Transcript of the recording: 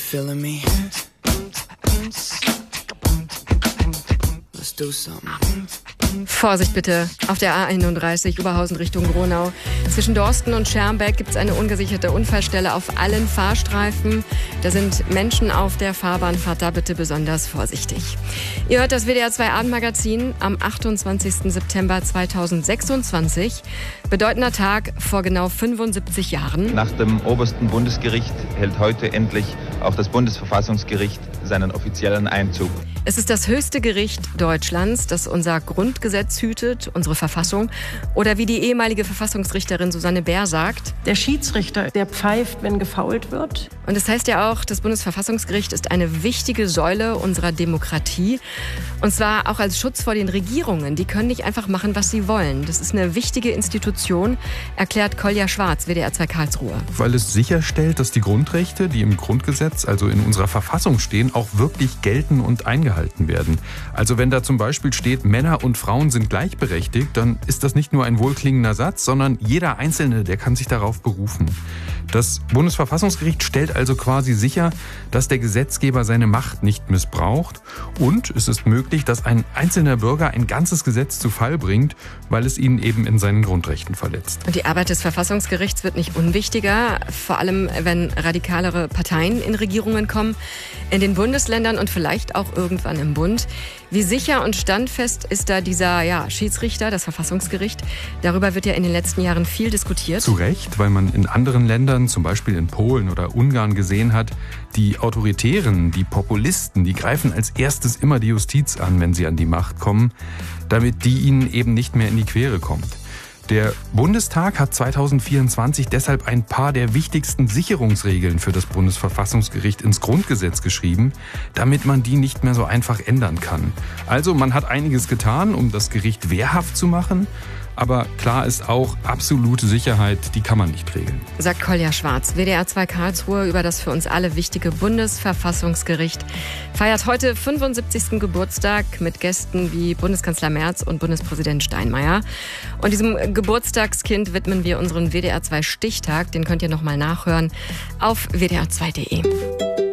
feeling me? Let's do something. Vorsicht bitte, auf der A31 Oberhausen Richtung Gronau. Zwischen Dorsten und Schermbeck gibt es eine ungesicherte Unfallstelle auf allen Fahrstreifen. Da sind Menschen auf der Fahrbahn, fahrt da bitte besonders vorsichtig. Ihr hört das WDR 2 Abendmagazin am 28. September 2026. Bedeutender Tag vor genau 75 Jahren. Nach dem obersten Bundesgericht hält heute endlich auch das Bundesverfassungsgericht seinen offiziellen Einzug. Es ist das höchste Gericht Deutschlands, das unser Grundgesetz hütet, unsere Verfassung. Oder wie die ehemalige Verfassungsrichterin Susanne Bär sagt: Der Schiedsrichter, der pfeift, wenn gefoult wird. Und es heißt ja auch, das Bundesverfassungsgericht ist eine wichtige Säule unserer Demokratie. Und zwar auch als Schutz vor den Regierungen. Die können nicht einfach machen, was sie wollen. Das ist eine wichtige Institution, erklärt Kolja Schwarz, WDR 2 Karlsruhe. Weil es sicherstellt, dass die Grundrechte, die im Grundgesetz, also in unserer Verfassung stehen, auch wirklich gelten und eingehalten werden. Also wenn da zum Beispiel steht, Männer und Frauen sind gleichberechtigt, dann ist das nicht nur ein wohlklingender Satz, sondern jeder Einzelne, der kann sich darauf berufen. Das Bundesverfassungsgericht stellt also quasi sicher, dass der Gesetzgeber seine Macht nicht missbraucht, und es ist möglich, dass ein einzelner Bürger ein ganzes Gesetz zu Fall bringt, weil es ihn eben in seinen Grundrechten verletzt. Und die Arbeit des Verfassungsgerichts wird nicht unwichtiger, vor allem wenn radikalere Parteien in Regierungen kommen, in den Bundesländern und vielleicht auch irgendwann im Bund. Wie sicher und standfest ist da dieser Schiedsrichter, das Verfassungsgericht? Darüber wird ja in den letzten Jahren viel diskutiert. Zu Recht, weil man in anderen Ländern, zum Beispiel in Polen oder Ungarn, gesehen hat, die Autoritären, die Populisten, die greifen als erstes immer die Justiz an, wenn sie an die Macht kommen, damit die ihnen eben nicht mehr in die Quere kommt. Der Bundestag hat 2024 deshalb ein paar der wichtigsten Sicherungsregeln für das Bundesverfassungsgericht ins Grundgesetz geschrieben, damit man die nicht mehr so einfach ändern kann. Also man hat einiges getan, um das Gericht wehrhaft zu machen. Aber klar ist auch, absolute Sicherheit, die kann man nicht regeln. Sagt Kolja Schwarz, WDR 2 Karlsruhe, über das für uns alle wichtige Bundesverfassungsgericht. Feiert heute 75. Geburtstag mit Gästen wie Bundeskanzler Merz und Bundespräsident Steinmeier. Und diesem Geburtstagskind widmen wir unseren WDR 2 Stichtag. Den könnt ihr nochmal nachhören auf wdr2.de.